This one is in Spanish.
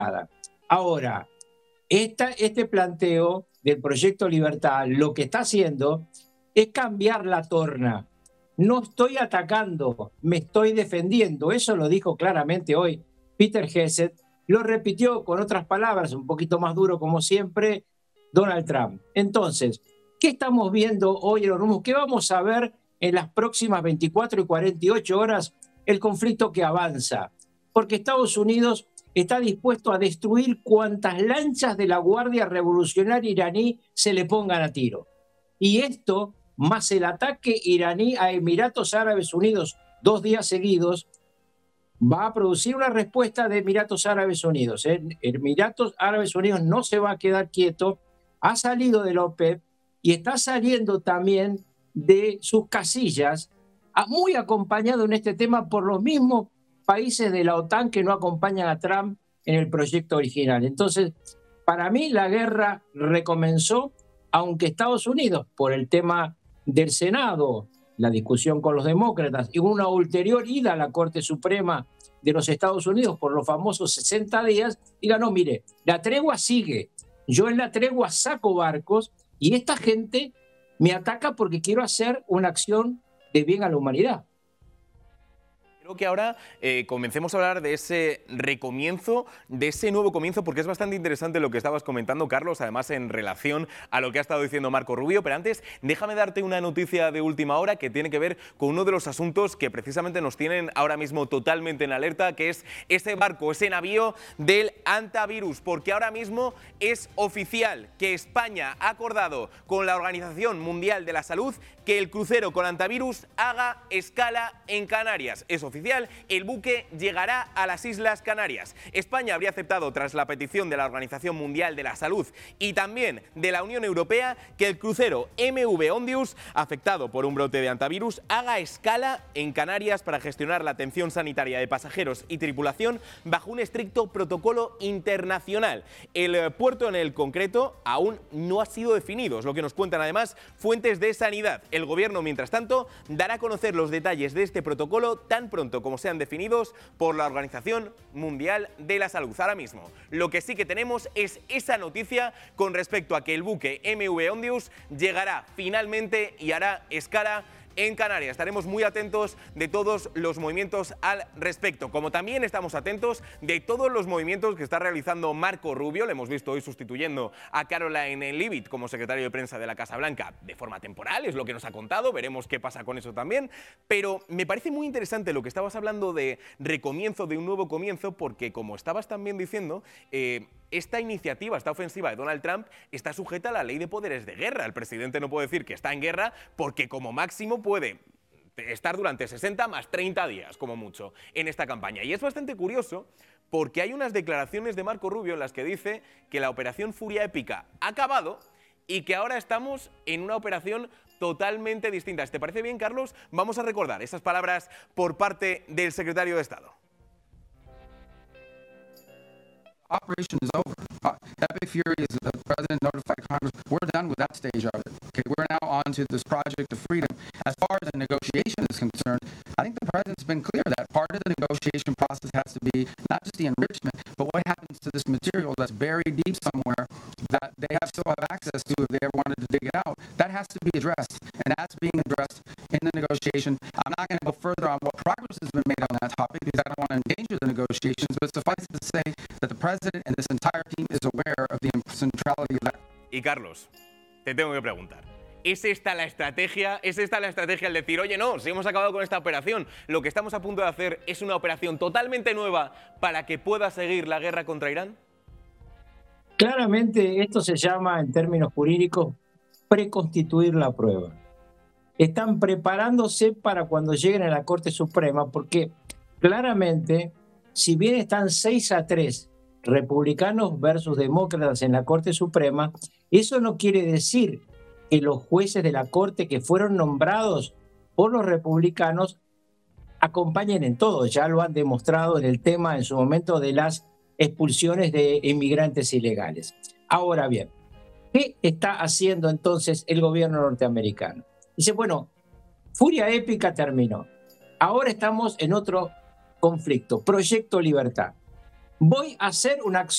Ahora, este planteo del Proyecto Libertad lo que está haciendo es cambiar la torna. No estoy atacando, me estoy defendiendo. Eso lo dijo claramente hoy Peter Hegseth. Lo repitió con otras palabras, un poquito más duro como siempre, Donald Trump. Entonces, ¿qué estamos viendo hoy en Hormuz? ¿Qué vamos a ver en las próximas 24 y 48 horas? El conflicto que avanza. Porque Estados Unidos está dispuesto a destruir cuantas lanchas de la Guardia Revolucionaria iraní se le pongan a tiro. Y esto, más el ataque iraní a Emiratos Árabes Unidos 2 días seguidos, va a producir una respuesta de Emiratos Árabes Unidos. Emiratos Árabes Unidos no se va a quedar quieto, ha salido de la OPEP y está saliendo también de sus casillas, muy acompañado en este tema por los mismos países de la OTAN que no acompañan a Trump en el proyecto original. Entonces, para mí la guerra recomenzó, aunque Estados Unidos, por el tema del Senado, la discusión con los demócratas y una ulterior ida a la Corte Suprema de los Estados Unidos por los famosos 60 días, diga, no, mire, la tregua sigue. Yo en la tregua saco barcos y esta gente me ataca porque quiero hacer una acción de bien a la humanidad. Creo que ahora comencemos a hablar de ese recomienzo, de ese nuevo comienzo, porque es bastante interesante lo que estabas comentando, Carlos, además en relación a lo que ha estado diciendo Marco Rubio. Pero antes, déjame darte una noticia de última hora que tiene que ver con uno de los asuntos que precisamente nos tienen ahora mismo totalmente en alerta, que es ese barco, ese navío del antivirus, porque ahora mismo es oficial que España ha acordado con la Organización Mundial de la Salud que el crucero con antivirus haga escala en Canarias. Es oficial, el buque llegará a las Islas Canarias. España habría aceptado, tras la petición de la Organización Mundial de la Salud y también de la Unión Europea, que el crucero MV Ondius, afectado por un brote de antivirus, haga escala en Canarias para gestionar la atención sanitaria de pasajeros y tripulación bajo un estricto protocolo internacional. El puerto en el concreto aún no ha sido definido, es lo que nos cuentan además fuentes de sanidad. El gobierno, mientras tanto, dará a conocer los detalles de este protocolo tan pronto como sean definidos por la Organización Mundial de la Salud. Ahora mismo, lo que sí que tenemos es esa noticia con respecto a que el buque MV Ondius llegará finalmente y hará escala en Canarias. Estaremos muy atentos de todos los movimientos al respecto, como también estamos atentos de todos los movimientos que está realizando Marco Rubio. Le hemos visto hoy sustituyendo a Caroline Leavitt como secretario de prensa de la Casa Blanca de forma temporal, es lo que nos ha contado, veremos qué pasa con eso también. Pero me parece muy interesante lo que estabas hablando de recomienzo, de un nuevo comienzo, porque como estabas también diciendo, esta iniciativa, esta ofensiva de Donald Trump está sujeta a la ley de poderes de guerra. El presidente no puede decir que está en guerra porque como máximo puede estar durante 60 más 30 días, como mucho, en esta campaña. Y es bastante curioso porque hay unas declaraciones de Marco Rubio en las que dice que la operación Furia Épica ha acabado y que ahora estamos en una operación totalmente distinta. ¿Te parece bien, Carlos? Vamos a recordar esas palabras por parte del secretario de Estado. Operation is over. Epic Fury, as the president notified Congress, we're done with that stage of it. Okay, we're now on to this project of freedom. As far as the negotiation is concerned, I think the president's been clear that part of the negotiation process has to be not just the enrichment, but what happens to this material that's buried deep somewhere that they still have access to if they ever wanted to dig it out. That has to be addressed, and that's being addressed in the negotiation. I'm not going to go further on what progress has been made on that topic because I don't want to endanger the negotiations, but suffice it to say that the president and this entire team is aware of the centrality of that. Y Carlos, te tengo que preguntar. ¿Es esta la estrategia? ¿Es esta la estrategia el decir, oye, no, si hemos acabado con esta operación, lo que estamos a punto de hacer es una operación totalmente nueva para que pueda seguir la guerra contra Irán? Claramente esto se llama, en términos jurídicos, preconstituir la prueba. Están preparándose para cuando lleguen a la Corte Suprema, porque claramente, si bien están 6-3 republicanos versus demócratas en la Corte Suprema, eso no quiere decir que los jueces de la Corte que fueron nombrados por los republicanos acompañen en todo. Ya lo han demostrado en el tema en su momento de las expulsiones de inmigrantes ilegales. Ahora bien, ¿qué está haciendo entonces el gobierno norteamericano? Dice, bueno, Furia Épica terminó. Ahora estamos en otro conflicto, Proyecto Libertad. Voy a hacer una acción